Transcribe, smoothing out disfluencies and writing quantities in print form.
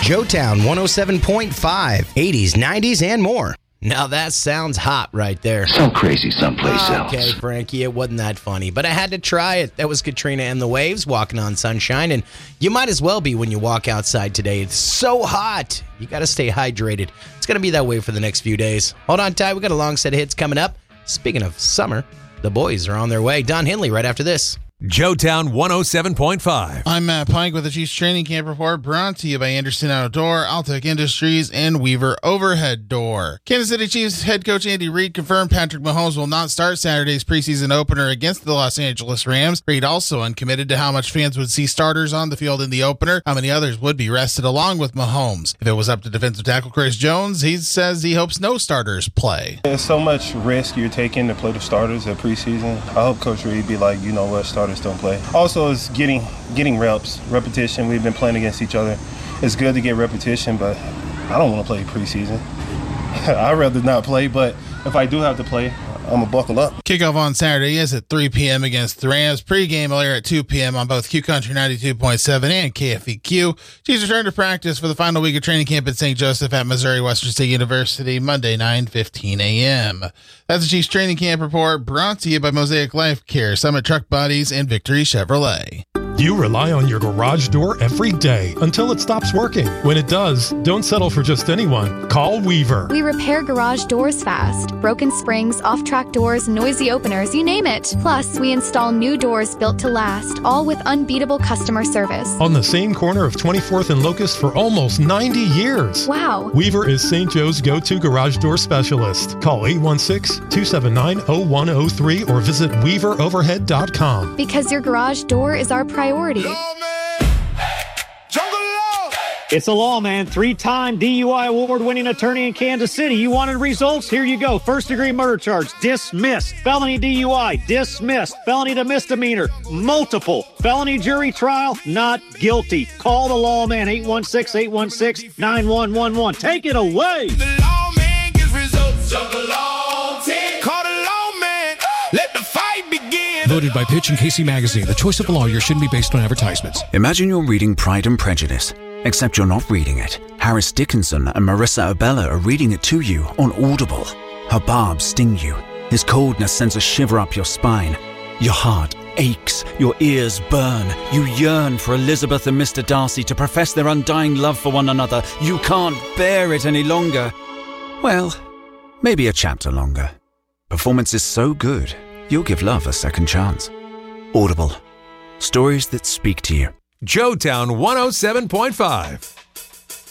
Joetown 107.5, 80s, 90s, and more. Now that sounds hot right there. So crazy someplace else. Okay, Frankie, it wasn't that funny, but I had to try it. That was Katrina and the Waves, Walking on Sunshine, and you might as well be when you walk outside today. It's so hot. You got to stay hydrated. It's going to be that way for the next few days. Hold on tight. We got a long set of hits coming up. Speaking of summer, the boys are on their way. Don Henley right after this. Joetown 107.5. I'm Matt Pike with the Chiefs Training Camp Report, brought to you by Anderson Outdoor, Altec Industries, and Weaver Overhead Door. Kansas City Chiefs head coach Andy Reid confirmed Patrick Mahomes will not start Saturday's preseason opener against the Los Angeles Rams. Reid also uncommitted to how much fans would see starters on the field in the opener, how many others would be rested along with Mahomes. If it was up to defensive tackle Chris Jones, he says he hopes no starters play. There's so much risk you're taking to play the starters at preseason. I hope Coach Reid be like, you know what, starters don't play. Also, it's getting repetition. We've been playing against each other. It's good to get repetition, but I don't want to play preseason. I'd rather not play, but if I do have to play, I'm going to buckle up. Kickoff on Saturday is at 3 p.m. against the Rams. Pre-game will air at 2 p.m. on both Q Country 92.7 and KFEQ. Chiefs return to practice for the final week of training camp at St. Joseph at Missouri Western State University, Monday, 9:15 a.m. That's the Chiefs Training Camp Report, brought to you by Mosaic Life Care, Summit Truck Bodies, and Victory Chevrolet. You rely on your garage door every day until it stops working. When it does, don't settle for just anyone. Call Weaver. We repair garage doors fast. Broken springs, off-track doors, noisy openers, you name it. Plus, we install new doors built to last, all with unbeatable customer service. On the same corner of 24th and Locust for almost 90 years. Wow. Weaver is St. Joe's go-to garage door specialist. Call 816-279-0103 or visit weaveroverhead.com. Because your garage door is our priority. It's a Lawman, 3-time DUI award-winning attorney in Kansas City. You wanted results? Here you go. First-degree murder charge, dismissed. Felony DUI, dismissed. Felony to misdemeanor, multiple. Felony jury trial, not guilty. Call the Lawman, 816-816-9111. Take it away. The Lawman gets results. Jungle Law 10. Call the Lawman. Let the fight begin. Voted by Pitch and Casey Magazine, the choice of a lawyer shouldn't be based on advertisements. Imagine you're reading Pride and Prejudice, except you're not reading it. Harris Dickinson and Marissa Abella are reading it to you on Audible. Her barbs sting you. His coldness sends a shiver up your spine. Your heart aches. Your ears burn. You yearn for Elizabeth and Mr. Darcy to profess their undying love for one another. You can't bear it any longer. Well, maybe a chapter longer. Performance is so good, you'll give love a second chance. Audible. Stories that speak to you. Joetown 107.5.